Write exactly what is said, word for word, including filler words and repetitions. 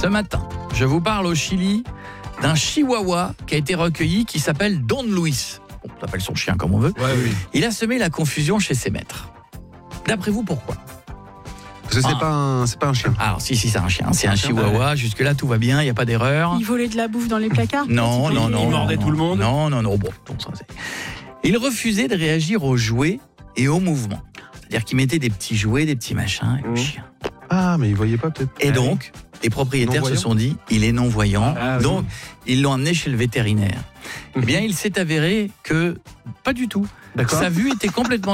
Ce matin, je vous parle au Chili d'un chihuahua qui a été recueilli qui s'appelle Don Luis. On appelle son chien comme on veut. Ouais, oui. Il a semé la confusion chez ses maîtres. D'après vous, pourquoi ? Parce que c'est Ah. pas un, c'est pas un chien. Alors, si, si, c'est un chien. C'est un chihuahua. Jusque-là, tout va bien. Il n'y a pas d'erreur. Il volait de la bouffe dans les placards. Non, non, non. Il non, mordait non, tout le monde. Non, non, non. Bon, bon, ça, c'est... Il refusait de réagir aux jouets et aux mouvements. C'est-à-dire qu'il mettait des petits jouets, des petits machins, et le Mmh. chien. Ah, mais il voyait pas peut-être. Et donc, les propriétaires se Non-voyant. sont dit, il est non-voyant. Ah, oui. Donc, ils l'ont amené chez le vétérinaire. Eh bien, il s'est avéré que pas du tout. D'accord. Sa vue était complètement